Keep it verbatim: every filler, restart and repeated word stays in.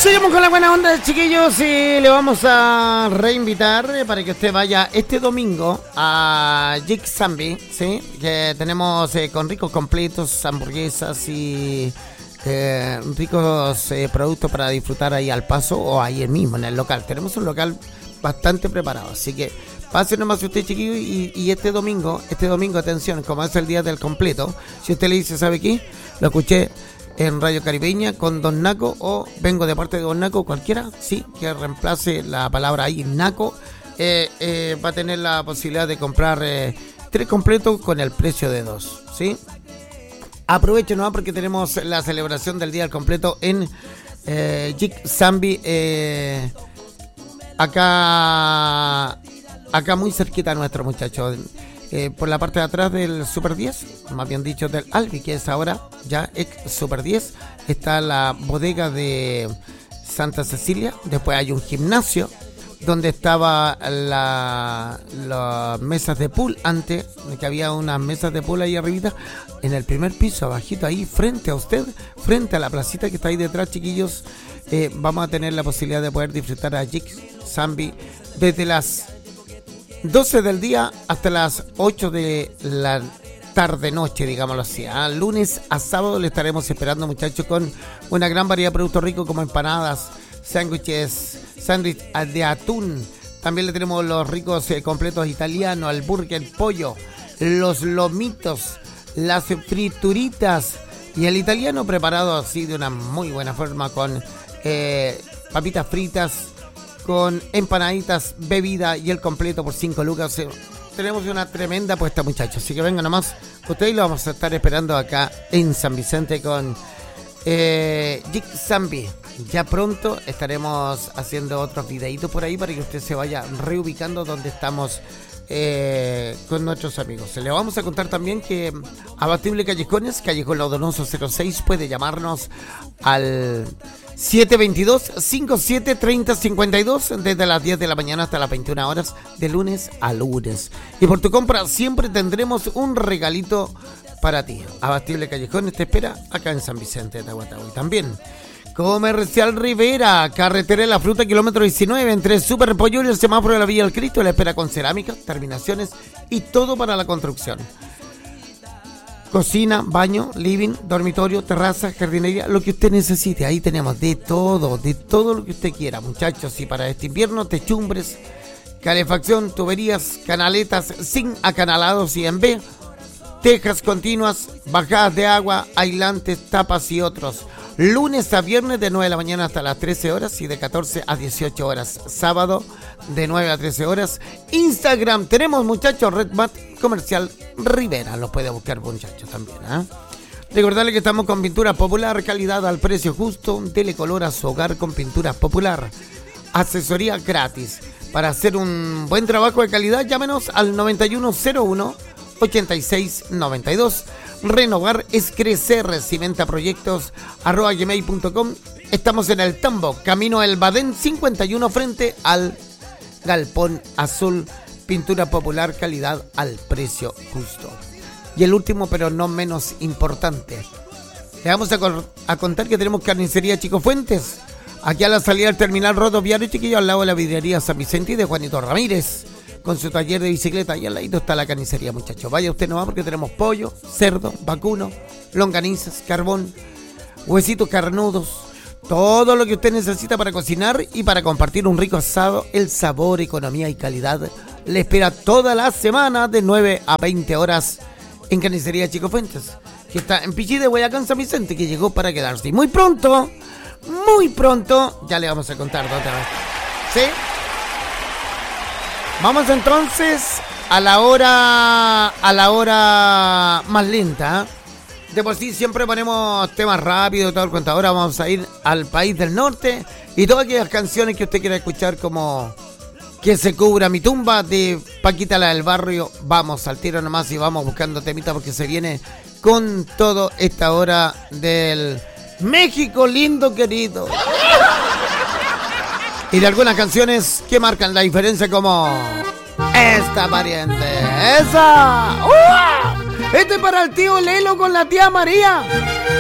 Seguimos con la buena onda, chiquillos, y le vamos a reinvitar para que usted vaya este domingo a Jig Zambi, ¿sí? Que tenemos eh, con ricos completos, hamburguesas y eh, ricos eh, productos para disfrutar ahí al paso o ahí mismo en el local. Tenemos un local bastante preparado, así que pase nomás usted, chiquillo, y, y este domingo, este domingo, atención, como es el día del completo, si usted le dice, ¿sabe qué? Lo escuché en Radio Caribeña con Don Naco o vengo de parte de Don Naco, cualquiera, sí, que reemplace la palabra ahí, Naco, eh, eh, va a tener la posibilidad de comprar eh, tres completos con el precio de dos, ¿sí? Aprovechen, ¿no? Porque tenemos la celebración del día del completo en eh, Jig Zambi, eh, acá, acá muy cerquita nuestro, muchachos. Eh, por la parte de atrás del Super diez, más bien dicho del Albi, que es ahora ya ex Super diez, está la bodega de Santa Cecilia. Después hay un gimnasio donde estaba la, las mesas de pool antes, que había unas mesas de pool ahí arribita, en el primer piso, abajito, ahí frente a usted, frente a la placita que está ahí detrás, chiquillos. Eh, vamos a tener la posibilidad de poder disfrutar a Jig Zambi desde las doce del día hasta las ocho de la tarde noche, digámoslo así. ¿eh? Lunes a sábado le estaremos esperando, muchachos, con una gran variedad de productos ricos como empanadas, sándwiches, sándwich de atún. También le tenemos los ricos eh, completos italianos, el burger, pollo, los lomitos, las frituritas y el italiano preparado así de una muy buena forma con eh, papitas fritas, con empanaditas, bebida y el completo por cinco lucas. Tenemos una tremenda apuesta, muchachos. Así que vengan nomás ustedes, lo vamos a estar esperando acá en San Vicente con eh, Jig Zambi. Ya pronto estaremos haciendo otros videitos por ahí para que usted se vaya reubicando donde estamos eh, con nuestros amigos. Le vamos a contar también que Abatible Callejones, Callejón La Donoso cero seis, puede llamarnos al siete dos dos, cinco siete tres cero cinco dos desde las diez de la mañana hasta las veintiuna horas de lunes a lunes. Y por tu compra siempre tendremos un regalito para ti. Abastible Callejones te espera acá en San Vicente de Tahuatahue. También Comercial Rivera, carretera de la fruta, kilómetro diecinueve, entre Super Pollo y el semáforo de la Villa del Cristo. La espera con cerámica, terminaciones y todo para la construcción. Cocina, baño, living, dormitorio, terraza, jardinería, lo que usted necesite. Ahí tenemos de todo, de todo lo que usted quiera, muchachos. Y para este invierno, techumbres, calefacción, tuberías, canaletas sin acanalados y en B, tejas continuas, bajadas de agua, aislantes, tapas y otros. Lunes a viernes de nueve de la mañana hasta las trece horas y de catorce a dieciocho horas. Sábado de nueve a trece horas. Instagram, tenemos, muchachos, Redmat Comercial Rivera. Lo puede buscar, muchachos, también. ¿eh? Recordarle que estamos con pintura popular, calidad al precio justo. Dele color a su hogar con pintura popular. Asesoría gratis. Para hacer un buen trabajo de calidad, llámenos al noventa y uno cero uno, ochenta y seis noventa y dos. Renovar es crecer. Cimenta Proyectos arroba gmail punto com. Estamos en el Tambo, camino El Badén cincuenta y uno, frente al Galpón Azul. Pintura popular, calidad al precio justo. Y el último, pero no menos importante, le vamos a, co- a contar que tenemos carnicería Chico Fuentes, aquí a la salida del terminal rodoviario, chiquillo, al lado de la vidriería San Vicente y de Juanito Ramírez, con su taller de bicicleta. Y al ladito está la carnicería, muchachos. Vaya usted nomás porque tenemos pollo, cerdo, vacuno, longanizas, carbón, huesitos carnudos, todo lo que usted necesita para cocinar y para compartir un rico asado. El sabor, economía y calidad le espera toda la semana de nueve a veinte horas en Carnicería Chico Fuentes, que está en Pichí de Guayacán, San Vicente, que llegó para quedarse. Y muy pronto, muy pronto, ya le vamos a contar de otra vez. ¿Sí? Vamos entonces a la hora, a la hora más lenta. De por sí siempre ponemos temas rápidos, todo el cuento. Ahora vamos a ir al país del norte y todas aquellas canciones que usted quiera escuchar, como Que se cubra mi tumba de Paquita la del Barrio. Vamos al tiro nomás y vamos buscando temita porque se viene con todo esta hora del México lindo querido. Y de algunas canciones que marcan la diferencia, como esta, pariente. ¡Esa! ¡Uh! Este es para el tío Lelo con la tía María.